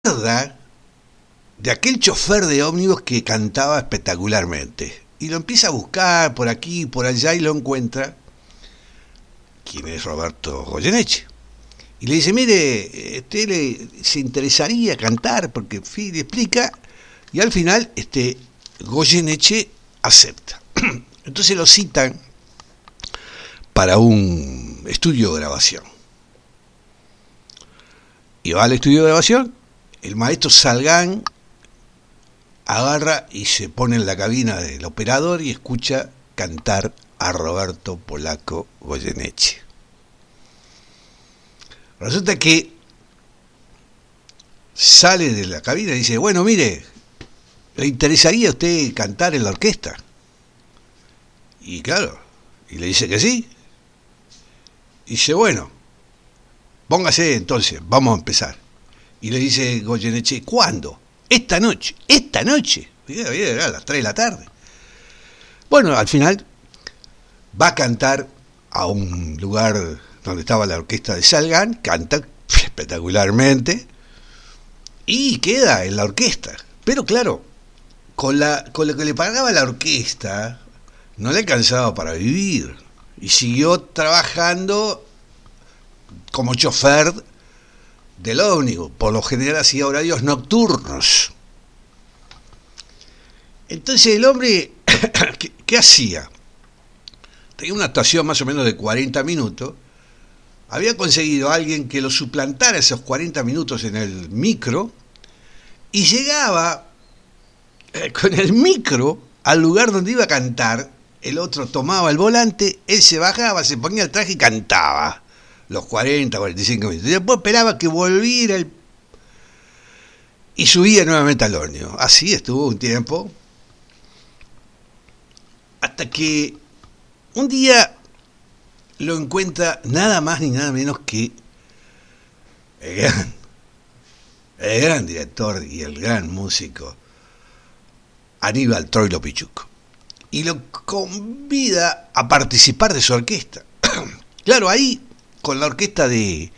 acuerda de aquel chofer de ómnibus que cantaba espectacularmente. Y lo empieza a buscar por aquí y por allá y lo encuentra. ¿Quién es Roberto Goyeneche? Y le dice, mire, se interesaría cantar, porque en fin, le explica, y al final Goyeneche acepta. Entonces lo citan para un estudio de grabación. Y va al estudio de grabación, el maestro Salgán agarra y se pone en la cabina del operador y escucha cantar a Roberto Polaco Goyeneche. Resulta que sale de la cabina y dice, bueno, mire, ¿le interesaría a usted cantar en la orquesta? Y claro, y le dice que sí. Y dice, bueno, póngase entonces, vamos a empezar. Y le dice Goyeneche, ¿cuándo? Esta noche. Era a las 3 de la tarde. Bueno, al final va a cantar a un lugar donde estaba la orquesta de Salgán, canta espectacularmente y queda en la orquesta. Pero claro, con lo que le pagaba la orquesta no le alcanzaba para vivir y siguió trabajando como chofer del ómnibus. Por lo general hacía horarios nocturnos. Entonces el hombre, ¿qué hacía? Tenía una actuación más o menos de 40 minutos. Había conseguido a alguien que lo suplantara esos 40 minutos en el micro y llegaba con el micro al lugar donde iba a cantar. El otro tomaba el volante, él se bajaba, se ponía el traje y cantaba los 40, 45 minutos. Y después esperaba que volviera y subía nuevamente al ómnibus. Así estuvo un tiempo. Hasta que un día lo encuentra nada más ni nada menos que el gran director y el gran músico Aníbal Troilo Pichuco. Y lo convida a participar de su orquesta. Claro, ahí con la orquesta de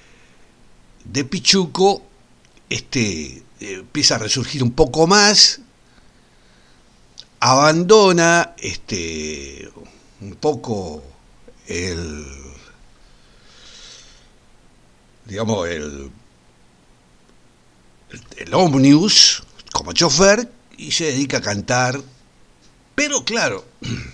Pichuco empieza a resurgir un poco más, abandona un poco el ómnibus como chofer y se dedica a cantar. Pero claro,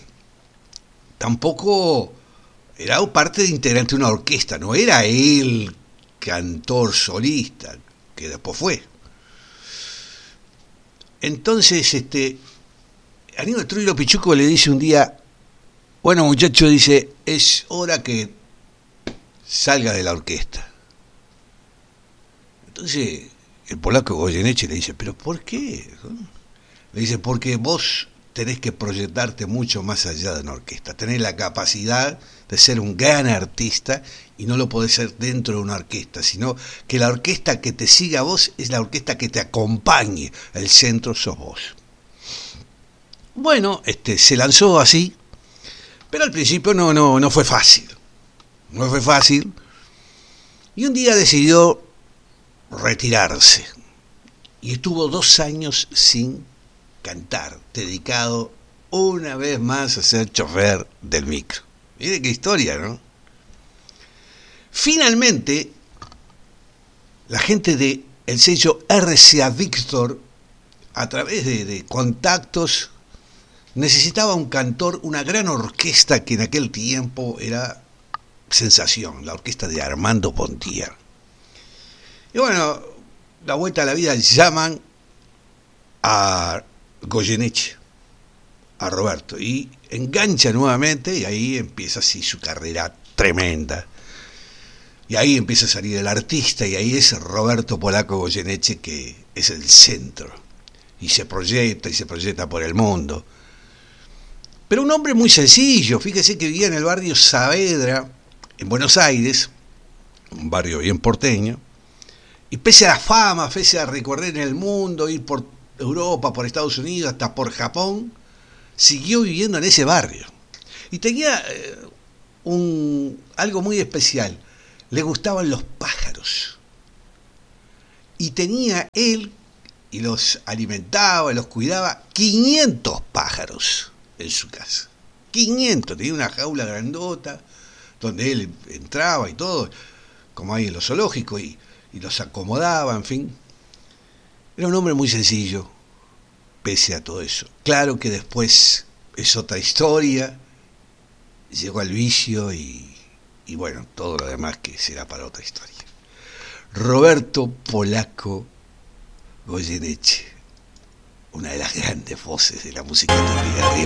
tampoco era parte de integrante de una orquesta, no era él cantor solista, que después fue. Entonces, Aníbal Troilo Pichuco le dice un día, bueno muchacho, dice, es hora que salga de la orquesta. Entonces, el polaco Goyeneche le dice, ¿pero por qué? Le dice, porque vos tenés que proyectarte mucho más allá de una orquesta, tenés la capacidad de ser un gran artista y no lo podés ser dentro de una orquesta, sino que la orquesta que te siga a vos es la orquesta que te acompañe, el centro sos vos. Bueno, se lanzó así, pero al principio no fue fácil, y un día decidió retirarse y estuvo 2 años sin cantar, dedicado una vez más a ser chofer del micro. Mire qué historia, ¿no? Finalmente, la gente del sello RCA Víctor, a través de contactos, necesitaba un cantor, una gran orquesta que en aquel tiempo era sensación, la orquesta de Armando Pontier. Y bueno, la vuelta a la vida llaman a Goyeneche, a Roberto, y engancha nuevamente y ahí empieza así su carrera tremenda. Y ahí empieza a salir el artista y ahí es Roberto Polaco Goyeneche que es el centro. Y se proyecta por el mundo. Pero un hombre muy sencillo, fíjese que vivía en el barrio Saavedra, en Buenos Aires, un barrio bien porteño, y pese a la fama, pese a recorrer en el mundo, ir por Europa, por Estados Unidos, hasta por Japón, siguió viviendo en ese barrio. Y tenía algo muy especial, le gustaban los pájaros. y tenía él, y los alimentaba, los cuidaba, 500 pájaros en su casa. 500, tenía una jaula grandota, donde él entraba y todo, como hay en los zoológicos, y los acomodaba, en fin. Era un hombre muy sencillo, pese a todo eso. Claro que después es otra historia, llegó al vicio y bueno, todo lo demás que será para otra historia. Roberto Polaco Goyeneche, una de las grandes voces de la música típica de